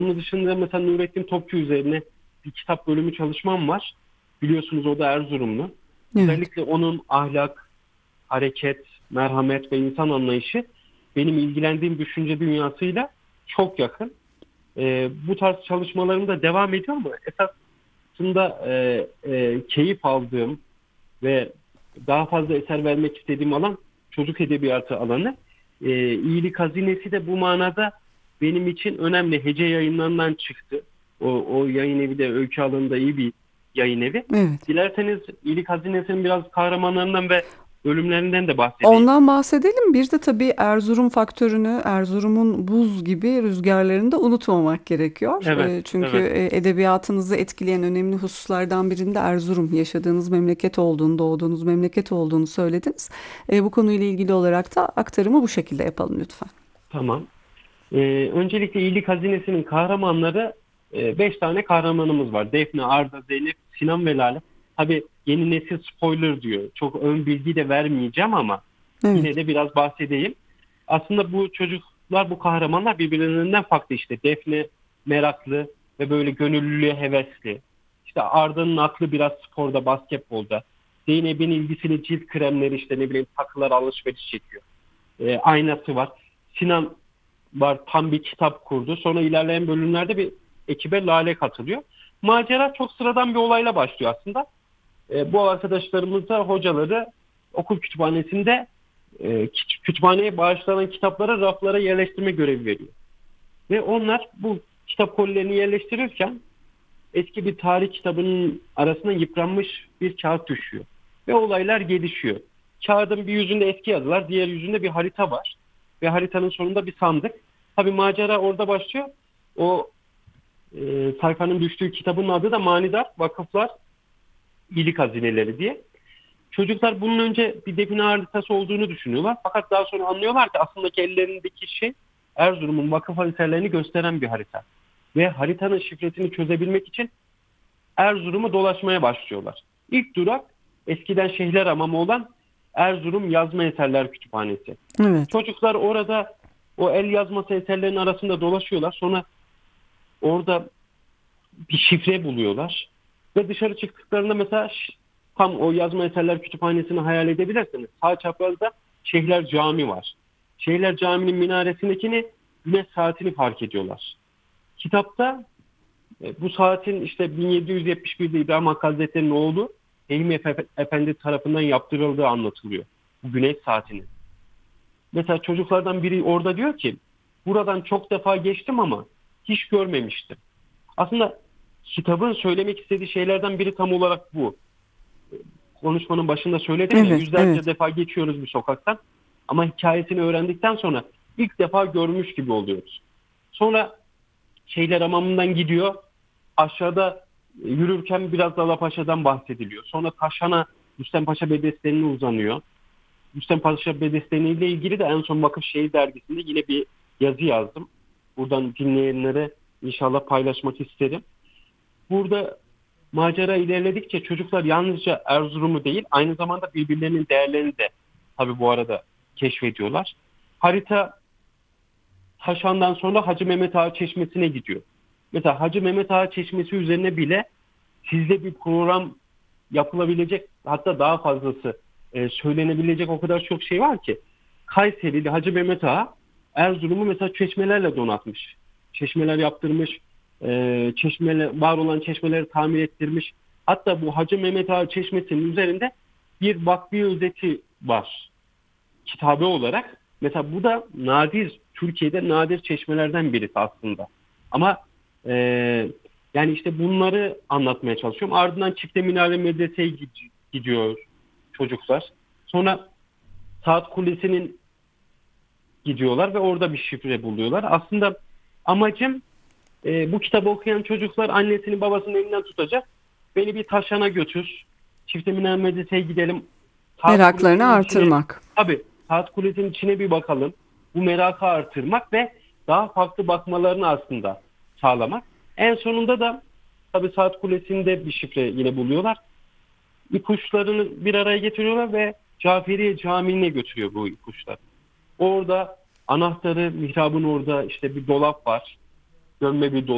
Bunun dışında mesela Nurettin Topçu üzerine bir kitap bölümü çalışmam var. Biliyorsunuz o da Erzurumlu. Evet. Özellikle onun ahlak, hareket, merhamet ve insan anlayışı benim ilgilendiğim düşünce dünyasıyla çok yakın. Bu tarz çalışmalarım da devam ediyor ama esasında keyif aldığım ve daha fazla eser vermek istediğim alan çocuk edebiyatı alanı. İyilik Hazinesi de bu manada benim için önemli. Hece Yayınları'ndan çıktı. O yayın evi de öykü alanında iyi bir yayın evi. Evet. Dilerseniz İyilik Hazinesi'nin biraz kahramanlarından ve bölümlerinden de bahsedeyim. Ondan bahsedelim. Bir de tabii Erzurum faktörünü, Erzurum'un buz gibi rüzgarlarını da unutmamak gerekiyor. Evet, Çünkü evet. edebiyatınızı etkileyen önemli hususlardan birinde Erzurum, yaşadığınız memleket olduğunu, doğduğunuz memleket olduğunu söylediniz. Bu konuyla ilgili olarak da aktarımı bu şekilde yapalım lütfen. Tamam. Öncelikle İyilik Hazinesi'nin kahramanları 5 tane kahramanımız var. Defne, Arda, Zeynep, Sinan ve Lale. Tabii yeni nesil spoiler diyor. Çok ön bilgi de vermeyeceğim ama Evet, yine de biraz bahsedeyim. Aslında bu çocuklar, bu kahramanlar birbirlerinden farklı işte. Defne meraklı ve böyle gönüllülüğe hevesli. İşte Arda'nın aklı biraz sporda, basketbolda. Zeynep'in ilgisini cilt kremleri işte ne bileyim takılar alışveriş çekiyor. Aynası var. Sinan var tam bir kitap kurdu. Sonra ilerleyen bölümlerde bir ekibe Lale katılıyor. Macera çok sıradan bir olayla başlıyor aslında. Bu arkadaşlarımız da hocaları okul kütüphanesinde kütüphaneye bağışlanan kitapları raflara yerleştirme görevi veriyor. Ve onlar bu kitap kolilerini yerleştirirken eski bir tarih kitabının arasına yıpranmış bir kağıt düşüyor. Ve olaylar gelişiyor. Kağıdın bir yüzünde eski yazılar, diğer yüzünde bir harita var. Ve haritanın sonunda bir sandık. Tabii macera orada başlıyor. O sayfanın düştüğü kitabın adı da Manidar Vakıflar İyilik Hazineleri diye. Çocuklar bunun önce bir define haritası olduğunu düşünüyorlar. Fakat daha sonra anlıyorlar ki aslında ellerindeki şey Erzurum'un vakıf eserlerini gösteren bir harita. Ve haritanın şifresini çözebilmek için Erzurum'u dolaşmaya başlıyorlar. İlk durak eskiden şehirler hamamı olan Erzurum Yazma Eserler Kütüphanesi. evet. Çocuklar orada o el yazması eserlerinin arasında dolaşıyorlar. Sonra orada bir şifre buluyorlar. Ve dışarı çıktıklarında mesela tam o yazma eserler kütüphanesini hayal edebilirsiniz. Sağ çaprazda Şehirler Cami var. Şehirler Cami'nin minaresindekini güneş saatini fark ediyorlar. Kitapta bu saatin işte 1771'de İbrahim Hakkı Hazretleri'nin oğlu Fehmi Efendi tarafından yaptırıldığı anlatılıyor. Bu güneş saatinin. Mesela çocuklardan biri orada diyor ki buradan çok defa geçtim ama hiç görmemiştim. Aslında kitabın söylemek istediği şeylerden biri tam olarak bu. Konuşmanın başında söyledim ya Evet, yüzlerce evet. defa geçiyoruz bir sokaktan ama hikayesini öğrendikten sonra ilk defa görmüş gibi oluyoruz. Sonra Şehirler Hamamı'ndan gidiyor. Aşağıda yürürken biraz Paşa'dan bahsediliyor. Sonra Taşhan'a Rüstem Paşa Bedestenine uzanıyor. Rüstem Paşa Bedestenine ile ilgili de en son Vakıf Şehir Dergisi'nde yine bir yazı yazdım. Buradan dinleyenlere inşallah paylaşmak isterim. Burada macera ilerledikçe çocuklar yalnızca Erzurum'u değil aynı zamanda birbirlerinin değerlerini de tabii bu arada keşfediyorlar. Harita Taşan'dan sonra Hacı Mehmet Ağa Çeşmesi'ne gidiyor. Mesela Hacı Mehmet Ağa Çeşmesi üzerine bile sizde bir program yapılabilecek hatta daha fazlası söylenebilecek o kadar çok şey var ki. Kayserili Hacı Mehmet Ağa Erzurum'u mesela çeşmelerle donatmış. Çeşmeler yaptırmış. Var olan çeşmeleri tamir ettirmiş. Hatta bu Hacı Mehmet Ağa Çeşmesi'nin üzerinde bir vakfi özeti var kitabe olarak. Mesela bu da nadir, Türkiye'de nadir çeşmelerden birisi aslında. Ama e, yani işte bunları anlatmaya çalışıyorum. Ardından Çifte Minare Medrese'ye gidiyor çocuklar. Sonra Saat Kulesi'nin gidiyorlar ve orada bir şifre buluyorlar. Aslında amacım bu kitabı okuyan çocuklar annesini babasının elinden tutacak. Beni bir Taşan'a götür. Çifte Minare Medrese'ye gidelim. Saat Meraklarını Kulesi'nin içine artırmak. tabii Saat Kulesi'nin içine bir bakalım. Bu merakı artırmak ve daha farklı bakmalarını aslında sağlamak. En sonunda da tabii Saat Kulesi'nde bir şifre yine buluyorlar. İpuçlarını bir araya getiriyorlar ve Caferiye Camii'ne götürüyor bu ipuçlar. Orada anahtarı mihrabın orada işte bir dolap var. Dönme bir dolap.